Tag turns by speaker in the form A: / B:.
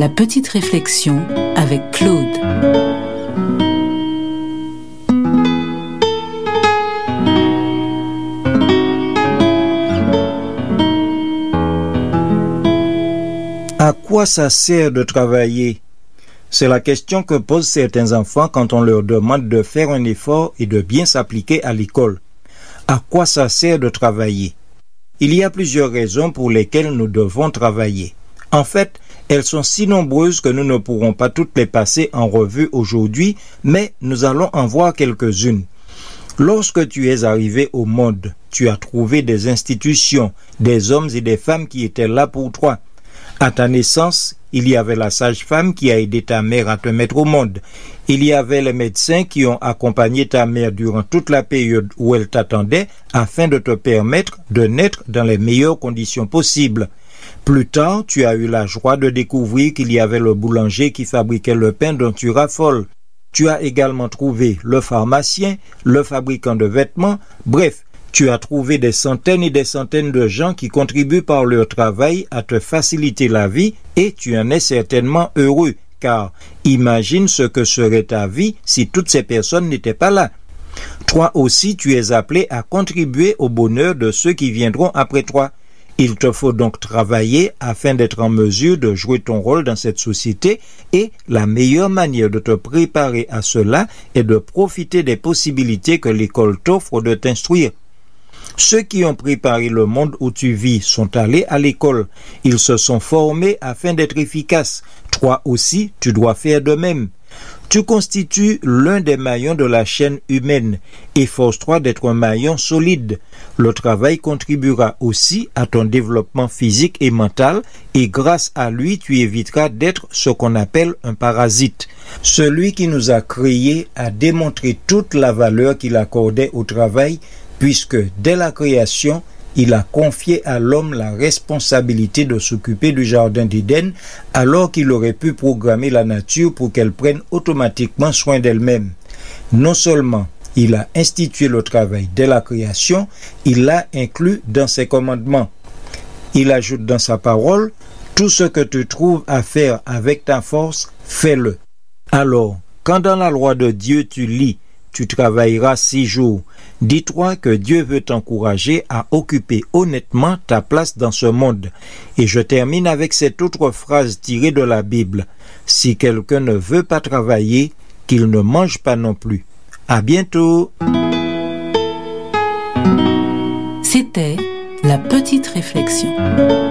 A: La petite réflexion avec Claude.
B: À quoi ça sert de travailler? C'est la question que posent certains enfants quand on leur demande de faire un effort et de bien s'appliquer à l'école. À quoi ça sert de travailler? Il y a plusieurs raisons pour lesquelles nous devons travailler. En fait, elles sont si nombreuses que nous ne pourrons pas toutes les passer en revue aujourd'hui, mais nous allons en voir quelques-unes. Lorsque tu es arrivé au monde, tu as trouvé des institutions, des hommes et des femmes qui étaient là pour toi. À ta naissance, il y avait la sage-femme qui a aidé ta mère à te mettre au monde. Il y avait les médecins qui ont accompagné ta mère durant toute la période où elle t'attendait afin de te permettre de naître dans les meilleures conditions possibles. Plus tard, tu as eu la joie de découvrir qu'il y avait le boulanger qui fabriquait le pain dont tu raffoles. Tu as également trouvé le pharmacien, le fabricant de vêtements, bref, tu as trouvé des centaines et des centaines de gens qui contribuent par leur travail à te faciliter la vie et tu en es certainement heureux, car imagine ce que serait ta vie si toutes ces personnes n'étaient pas là. Toi aussi, tu es appelé à contribuer au bonheur de ceux qui viendront après toi. Il te faut donc travailler afin d'être en mesure de jouer ton rôle dans cette société et la meilleure manière de te préparer à cela est de profiter des possibilités que l'école t'offre de t'instruire. Ceux qui ont préparé le monde où tu vis sont allés à l'école. Ils se sont formés afin d'être efficaces. Toi aussi, tu dois faire de même. Tu constitues l'un des maillons de la chaîne humaine. Efforce-toi d'être un maillon solide. Le travail contribuera aussi à ton développement physique et mental et grâce à lui, tu éviteras d'être ce qu'on appelle un parasite. Celui qui nous a créés a démontré toute la valeur qu'il accordait au travail puisque dès la création, il a confié à l'homme la responsabilité de s'occuper du jardin d'Éden alors qu'il aurait pu programmer la nature pour qu'elle prenne automatiquement soin d'elle-même. Non seulement il a institué le travail dès la création, il l'a inclus dans ses commandements. Il ajoute dans sa parole, « Tout ce que tu trouves à faire avec ta force, fais-le. » Alors, quand dans la loi de Dieu tu lis, tu travailleras 6 jours. Dis-toi que Dieu veut t'encourager à occuper honnêtement ta place dans ce monde. Et je termine avec cette autre phrase tirée de la Bible. Si quelqu'un ne veut pas travailler, qu'il ne mange pas non plus. À bientôt.
A: C'était La petite réflexion.